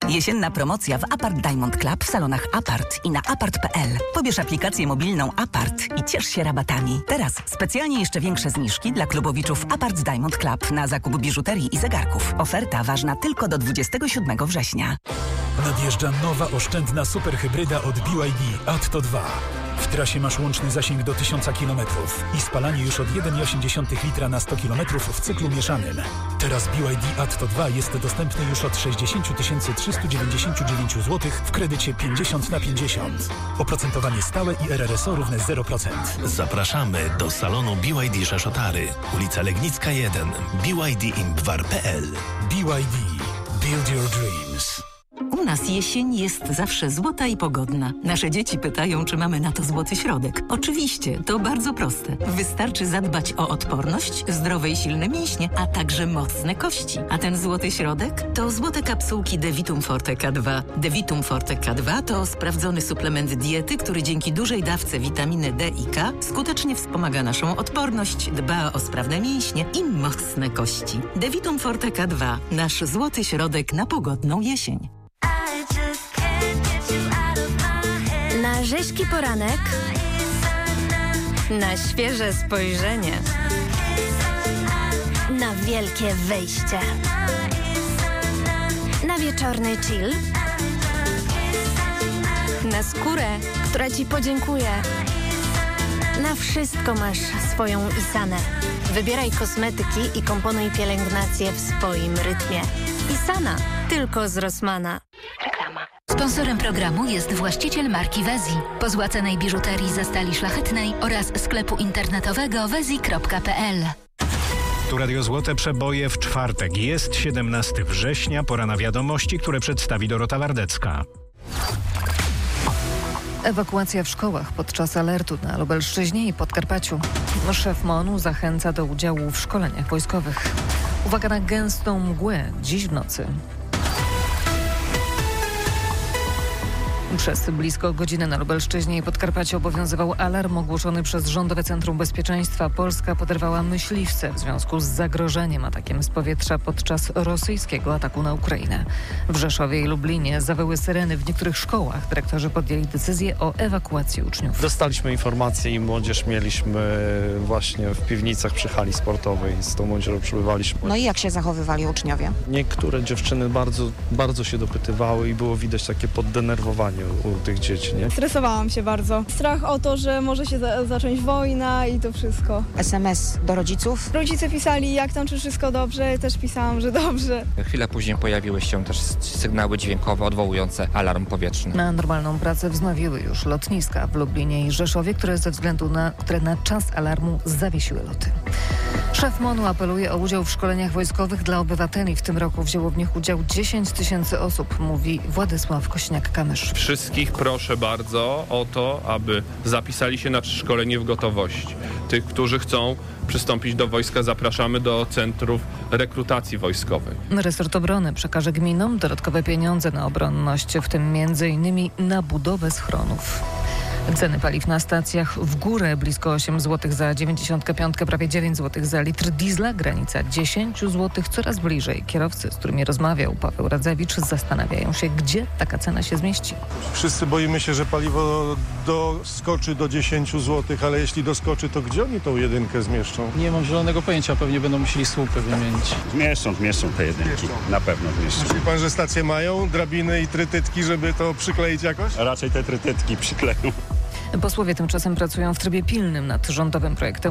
Jesienna promocja w Apart Diamond Club w salonach Apart i na apart.pl. Pobierz aplikację mobilną Apart i ciesz się rabatami. Teraz specjalnie jeszcze większe zniżki dla klubowiczów Apart Diamond Club na zakup biżuterii i zegarków. Oferta ważna tylko do 27 września. Nadjeżdża nowa oszczędna superhybryda od BYD Atto 2. W trasie masz łączny zasięg do 1000 km i spalanie już od 1,8 litra na 100 km w cyklu mieszanym. Teraz BYD Atto 2 jest dostępny już od 60 399 zł w kredycie 50/50. Oprocentowanie stałe i RRSO równe 0%. Zapraszamy do salonu BYD Rzeszotary, ulica Legnicka 1, bydinbwar.pl. BYD. Build your dreams. U nas jesień jest zawsze złota i pogodna. Nasze dzieci pytają, czy mamy na to złoty środek. Oczywiście, to bardzo proste. Wystarczy zadbać o odporność, zdrowe i silne mięśnie, a także mocne kości. A ten złoty środek to złote kapsułki Devitum Forte K2. Devitum Forte K2 to sprawdzony suplement diety, który dzięki dużej dawce witaminy D i K skutecznie wspomaga naszą odporność, dba o sprawne mięśnie i mocne kości. Devitum Forte K2. Nasz złoty środek na pogodną jesień. Na rzeźki poranek, na świeże spojrzenie, na wielkie wyjście, na wieczorny chill, na skórę, która Ci podziękuje. Na wszystko masz swoją Isanę. Wybieraj kosmetyki i komponuj pielęgnację w swoim rytmie. Isana, tylko z Rossmana. Reklama. Sponsorem programu jest właściciel marki Wezi, pozłacanej biżuterii ze stali szlachetnej oraz sklepu internetowego wezi.pl. Tu Radio Złote Przeboje w czwartek. Jest 17 września, pora na wiadomości, które przedstawi Dorota Wardecka. Ewakuacja w szkołach podczas alertu na Lubelszczyźnie i Podkarpaciu. Szef MON-u zachęca do udziału w szkoleniach wojskowych. Uwaga na gęstą mgłę dziś w nocy. Przez blisko godzinę na Lubelszczyźnie i Podkarpaciu obowiązywał alarm ogłoszony przez Rządowe Centrum Bezpieczeństwa. Polska poderwała myśliwce w związku z zagrożeniem atakiem z powietrza podczas rosyjskiego ataku na Ukrainę. W Rzeszowie i Lublinie zawyły syreny. W niektórych szkołach dyrektorzy podjęli decyzję o ewakuacji uczniów. Dostaliśmy informacje i młodzież mieliśmy właśnie w piwnicach przy hali sportowej. Z tą młodzieżą przebywaliśmy. No i jak się zachowywali uczniowie? Niektóre dziewczyny bardzo się dopytywały i było widać takie poddenerwowanie u tych dzieci, nie? Stresowałam się bardzo. Strach o to, że może się zacząć wojna i to wszystko. SMS do rodziców? Rodzice pisali, jak tam, czy wszystko dobrze, też pisałam, że dobrze. Chwilę później pojawiły się też sygnały dźwiękowe odwołujące alarm powietrzny. Na normalną pracę wznowiły już lotniska w Lublinie i Rzeszowie, które na czas alarmu zawiesiły loty. Szef MON-u apeluje o udział w szkoleniach wojskowych dla obywateli. W tym roku wzięło w nich udział 10 000 osób, mówi Władysław Kośniak-Kamysz. Wszystkich proszę bardzo o to, aby zapisali się na szkolenie w gotowości. Tych, którzy chcą przystąpić do wojska, zapraszamy do centrów rekrutacji wojskowej. Resort Obrony przekaże gminom dodatkowe pieniądze na obronność, w tym m.in. na budowę schronów. Ceny paliw na stacjach w górę, blisko 8 zł za 95, prawie 9 zł za litr diesla, granica 10 zł, coraz bliżej. Kierowcy, z którymi rozmawiał Paweł Radzewicz, zastanawiają się, gdzie taka cena się zmieści. Wszyscy boimy się, że paliwo doskoczy do 10 zł, ale jeśli doskoczy, to gdzie oni tą jedynkę zmieszczą? Nie mam zielonego pojęcia, pewnie będą musieli słupy wymienić. Zmieszczą te jedynki, na pewno zmieszczą. Myśli pan, że stacje mają drabiny i trytytki, żeby to przykleić jakoś? Raczej te trytytki przykleją. Posłowie tymczasem pracują w trybie pilnym nad rządowym projektem